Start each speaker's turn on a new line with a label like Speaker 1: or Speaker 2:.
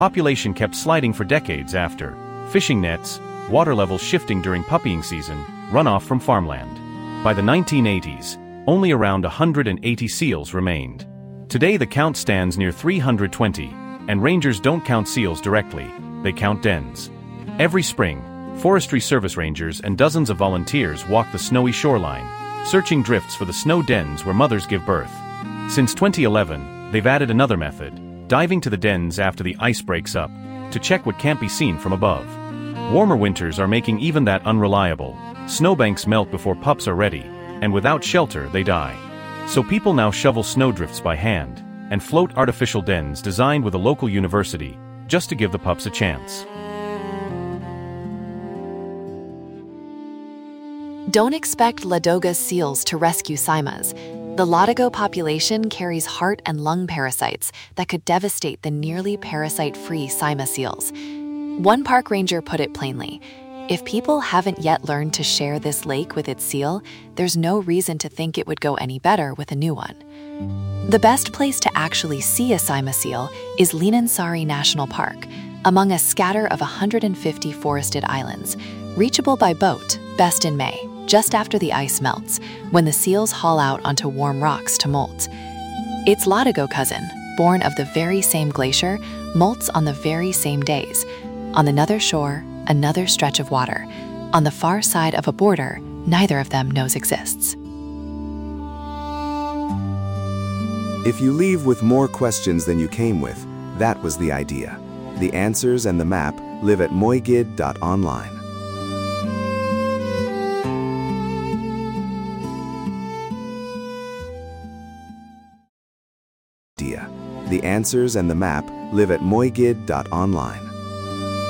Speaker 1: Population kept sliding for decades after fishing nets, water levels shifting during puppying season, runoff from farmland. By the 1980s, only around 180 seals remained. Today the count stands near 320, and rangers don't count seals directly, they count dens. Every spring, Forestry Service rangers and dozens of volunteers walk the snowy shoreline, searching drifts for the snow dens where mothers give birth. Since 2011, they've added another method, diving to the dens after the ice breaks up, to check what can't be seen from above. Warmer winters are making even that unreliable. Snowbanks melt before pups are ready, and without shelter they die. So people now shovel snowdrifts by hand, and float artificial dens designed with a local university, just to give the pups a chance.
Speaker 2: Don't expect Ladoga's seals to rescue Saimas. The Latigo population carries heart and lung parasites that could devastate the nearly parasite-free Saima seals. One park ranger put it plainly, if people haven't yet learned to share this lake with its seal, there's no reason to think it would go any better with a new one. The best place to actually see a Saima seal is Linansari National Park, among a scatter of 150 forested islands, reachable by boat, best in May, just after the ice melts, when the seals haul out onto warm rocks to molt. Its Latigo cousin, born of the very same glacier, molts on the very same days. On another shore, another stretch of water. On the far side of a border, neither of them knows exists.
Speaker 3: If you leave with more questions than you came with, that was the idea. The answers and the map live at moigid.online. The answers and the map live at moigid.online.